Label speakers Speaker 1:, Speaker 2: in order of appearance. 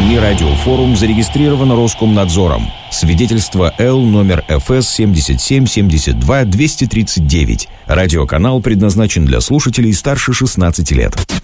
Speaker 1: СМИ «Радиофорум» зарегистрировано Роскомнадзором. Свидетельство Л номер ФС 77 72 239. Радиоканал предназначен для слушателей старше 16 лет.